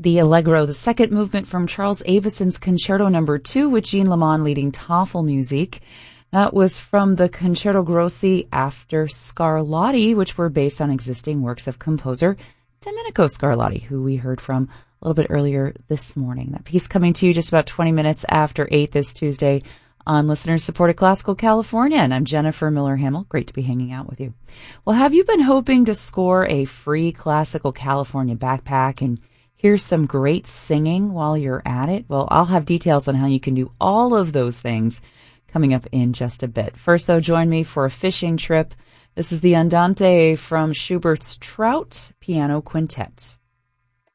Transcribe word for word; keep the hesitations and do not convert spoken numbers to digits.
The Allegro, the second movement from Charles Avison's Concerto Number Two with Jean Lamont leading Tafelmusik. That was from the Concerto Grossi after Scarlatti, which were based on existing works of composer Domenico Scarlatti, who we heard from a little bit earlier this morning. That piece coming to you just about twenty minutes after eight this Tuesday on listener-supported Classical California, and I'm Jennifer Miller-Hamill. Great to be hanging out with you. Well, have you been hoping to score a free Classical California backpack and hear some great singing while you're at it? Well, I'll have details on how you can do all of those things coming up in just a bit. First, though, join me for a fishing trip. This is the Andante from Schubert's Trout Piano Quintet.